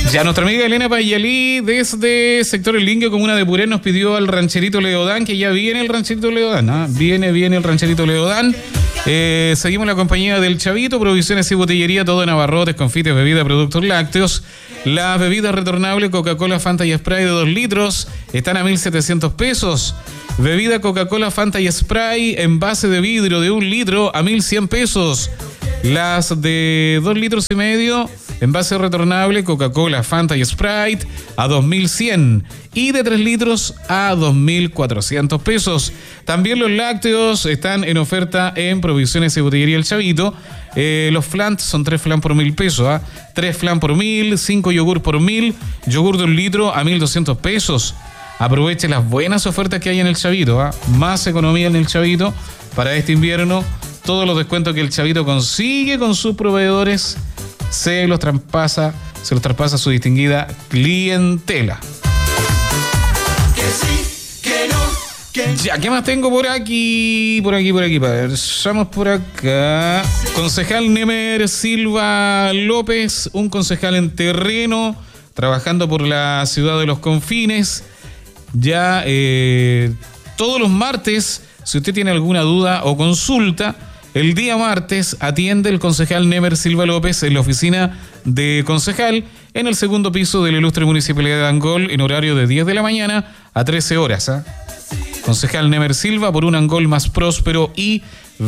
Ya nuestra amiga Elena Payalí desde sector El Indio, comuna de Purén, nos pidió al rancherito Leodán, que ya viene el rancherito Leodán, ¿eh? Viene el rancherito Leodán. Seguimos la compañía del Chavito, provisiones y botillería, todo en abarrotes, confites, bebidas, productos lácteos. Las bebidas retornables Coca-Cola, Fanta y Sprite de 2 litros están a 1.700 pesos. Bebida Coca-Cola, Fanta y Sprite en base de vidrio de 1 litro a 1.100 pesos. Las de 2 litros y medio en base retornable Coca-Cola, Fanta y Sprite a 2.100 y de 3 litros a 2.400 pesos. También los lácteos están en oferta en provisiones y botillería El Chavito. Los flan son 3 flan por 1.000 pesos, 3 flan por 1.000, 5 yogur por 1.000, yogur de 1 litro a 1.200 pesos. Aproveche las buenas ofertas que hay en El Chavito, más economía en El Chavito para este invierno. Todos los descuentos que El Chavito consigue con sus proveedores se los traspasa a su distinguida clientela. Que sí, que no, que... Ya, ¿qué más tengo por aquí? Por aquí. Vamos por acá. Concejal Nemer Silva López, un concejal en terreno, trabajando por la ciudad de Los Confines. Ya todos los martes, si usted tiene alguna duda o consulta, el día martes atiende el concejal Nemer Silva López en la oficina de concejal en el segundo piso de la ilustre municipalidad de Angol en horario de 10 de la mañana a 13 horas. Concejal Nemer Silva por un Angol más próspero y